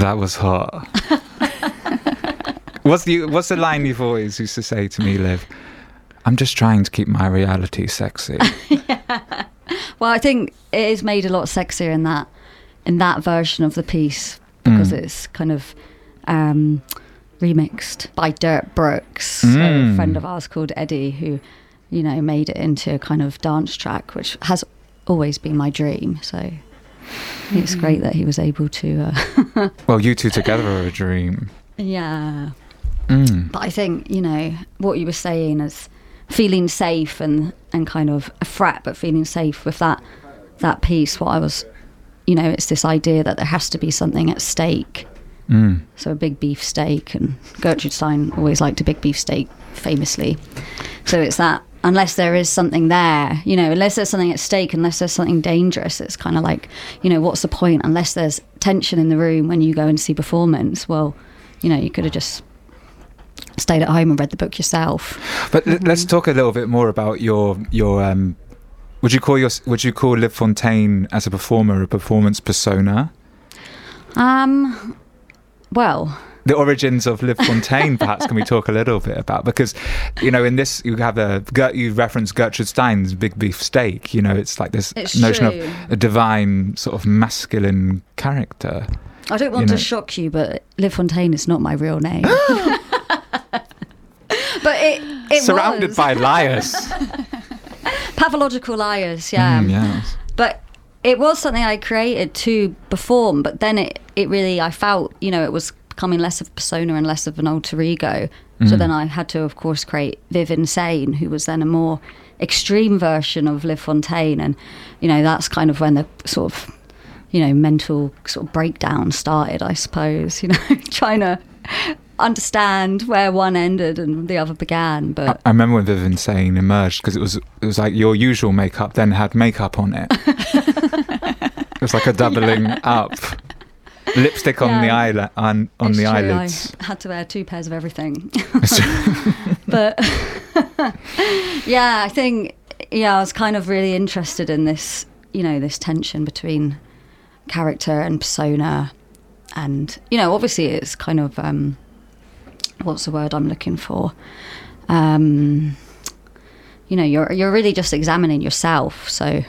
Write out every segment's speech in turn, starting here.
That was hot. What's the line you've always used to say to me, Liv? I'm just trying to keep my reality sexy. Yeah. Well, I think it is made a lot sexier in that version of the piece because it's kind of remixed by Dirk Brooks, a friend of ours called Eddie, who, you know, made it into a kind of dance track, which has always been my dream. So it's great that he was able to. Well, you two together are a dream. Yeah. But I think, you know, what you were saying is feeling safe and kind of a fret, but feeling safe with that piece. What I was, you know, it's this idea that there has to be something at stake. So a big beef steak, and Gertrude Stein always liked a big beef steak, famously. So it's that unless there is something there, you know, unless there's something at stake, unless there's something dangerous, it's kind of like, you know, what's the point? Unless there's tension in the room when you go and see performance, well, you know, you could have just stayed at home and read the book yourself. But let's talk a little bit more about your would you call Liv Fontaine as a performer a performance persona? Well, the origins of Liv Fontaine, perhaps, can we talk a little bit about? Because, you know, in this, you reference Gertrude Stein's big beef steak. You know, it's like this notion of a divine sort of masculine character. I don't want to shock you, but Liv Fontaine is not my real name. But it surrounded was. by liars. Pathological liars, yeah. Yes. But it was something I created to perform, but then it really, I felt, you know, it was becoming less of a persona and less of an alter ego. So then I had to, of course, create Viv Insane, who was then a more extreme version of Liv Fontaine. And, you know, that's kind of when the sort of, you know, mental sort of breakdown started, I suppose, you know, trying to understand where one ended and the other began. But I remember when Viv Insane emerged, because it was like your usual makeup then had makeup on it. It was like a doubling up. Lipstick on the eyelids. I had to wear 2 pairs of everything. But yeah, I think I was kind of really interested in this, you know, this tension between character and persona, and, you know, obviously it's kind of what's the word I'm looking for? You know, you're really just examining yourself, so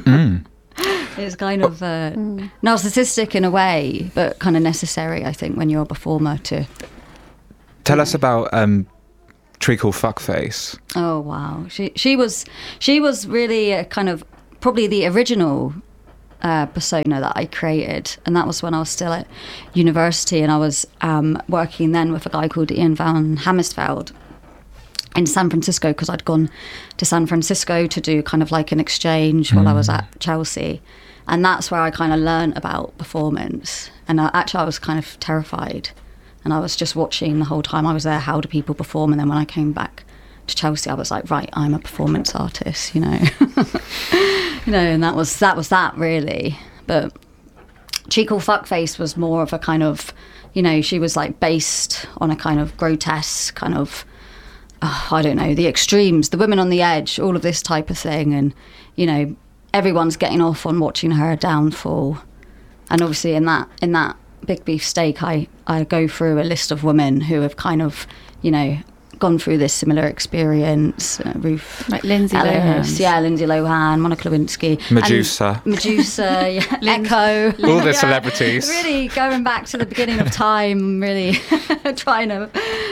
it's kind of narcissistic in a way, but kind of necessary, I think, when you're a performer to. Tell us about Treacle Fuckface. Oh wow, she was really a kind of probably the original persona that I created, and that was when I was still at university, and I was working then with a guy called Ian Van Hammersveld in San Francisco, because I'd gone to San Francisco to do kind of like an exchange while I was at Chelsea, and that's where I kind of learned about performance. And I was kind of terrified, and I was just watching the whole time I was there, how do people perform? And then when I came back to Chelsea, I was like, right, I'm a performance artist, you know. You know, and that was that really. But Treacle Fuckface was more of a kind of, you know, she was like based on a kind of grotesque kind of, I don't know, the extremes, the women on the edge, all of this type of thing. And, you know, everyone's getting off on watching her downfall. And obviously in that big beef steak, I go through a list of women who have kind of, you know, gone through this similar experience. Ruth, like Lindsay Ellis, Lohan. Lindsay Lohan, Monica Lewinsky, Medusa, yeah, Echo, all the celebrities. Really going back to the beginning of time. Really trying to.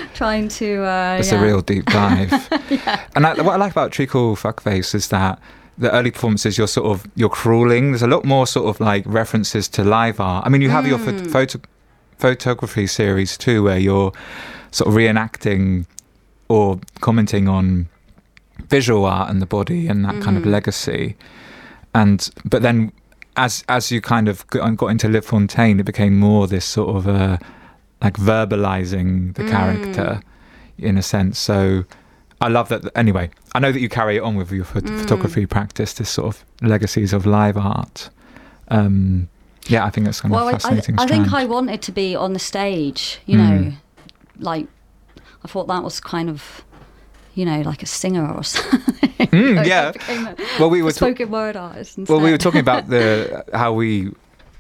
It's a real deep dive. Yeah. And what I like about Treacle Fuckface is that the early performances, you're crawling. There's a lot more sort of like references to live art. I mean, you have your photography series too, where you're sort of reenacting or commenting on visual art and the body and that kind of legacy. But then as you kind of got into Liv Fontaine, it became more this sort of like verbalizing the character in a sense. So I love that. Anyway, I know that you carry it on with your photography practice, this sort of legacies of live art. Yeah, I think that's kind of fascinating. I think I wanted to be on the stage, you know, like I thought that was kind of, you know, like a singer or something. Yeah. We were spoken word artist. Well, we were talking about how we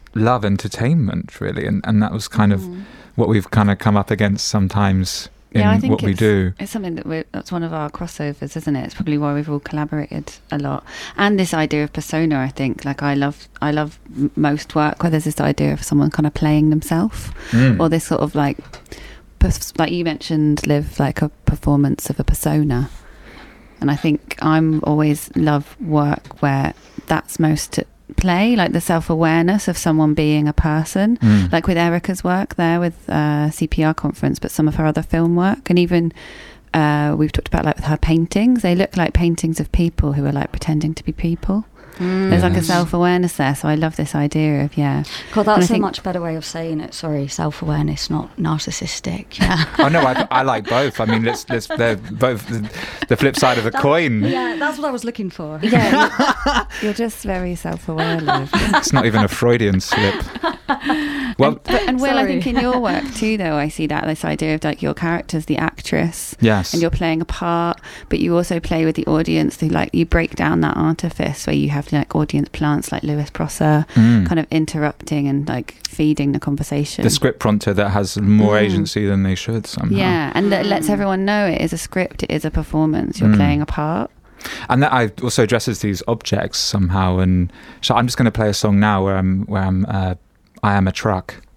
love entertainment, really, and that was kind of what we've kind of come up against sometimes in I think what we do. It's something that's one of our crossovers, isn't it? It's probably why we've all collaborated a lot. And this idea of persona, I think, like I love most work where there's this idea of someone kind of playing themselves, or this sort of like you mentioned, Liv, like a performance of a persona. And I think I'm always love work where that's most at play, like the self-awareness of someone being a person, like with Erica's work there with CPR Conference, but some of her other film work, and even we've talked about like with her paintings, they look like paintings of people who are like pretending to be people. There's like a self-awareness there, so I love this idea of God, that's a much better way of saying it. Sorry, self-awareness, not narcissistic. Oh no, I like both. I mean, they're both the flip side of a coin. Yeah, that's what I was looking for. You're just very self-aware, Liv. It's not even a Freudian slip. Well, and Will, I think in your work too, though, I see that this idea of like your character's the actress, yes, and you're playing a part, but you also play with the audience. Through, like, you break down that artifice where you have like audience plants like Lewis Prosser, kind of interrupting and like feeding the conversation. The script prompter that has more agency than they should somehow. Yeah, and that lets everyone know it is a script, it is a performance. You're playing a part. And that I also addresses these objects somehow. And so I'm just going to play a song now where I am a truck.